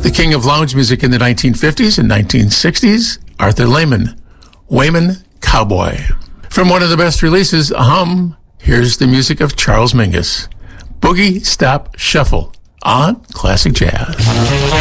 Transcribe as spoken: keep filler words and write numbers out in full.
The king of lounge music in the nineteen fifties and nineteen sixties, Arthur Lehman, Wayman Cowboy. From one of the best releases, Hum, here's the music of Charles Mingus, Boogie Stop Shuffle on Classic Jazz.